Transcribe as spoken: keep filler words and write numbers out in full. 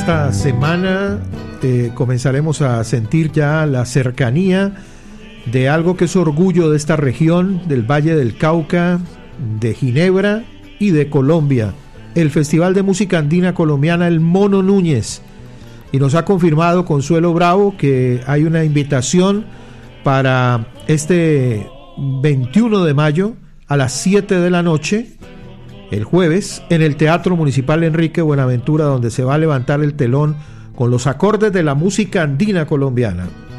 esta semana eh, comenzaremos a sentir ya la cercanía de algo que es orgullo de esta región, del Valle del Cauca, de Ginebra y de Colombia, el Festival de Música Andina Colombiana, el Mono Núñez. Y nos ha confirmado Consuelo Bravo que hay una invitación para este veintiuno de mayo a las siete de la noche, el jueves, en el Teatro Municipal Enrique Buenaventura, donde se va a levantar el telón con los acordes de la música andina colombiana.